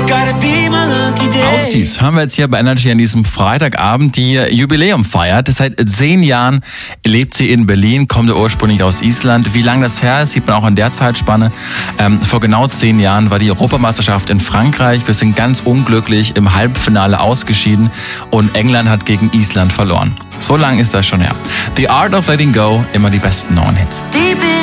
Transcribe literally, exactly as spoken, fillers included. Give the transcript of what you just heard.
Austies hören wir jetzt hier bei Energy an diesem Freitagabend, die Jubiläum feiert. Seit zehn Jahren lebt sie in Berlin, kommt ursprünglich aus Island. Wie lange das her ist, sieht man auch an der Zeitspanne. Ähm, vor genau zehn Jahren war die Europameisterschaft in Frankreich. Wir sind ganz unglücklich im Halbfinale ausgeschieden und England hat gegen Island verloren. So lang ist das schon her. The Art of Letting Go, immer die besten neuen Hits.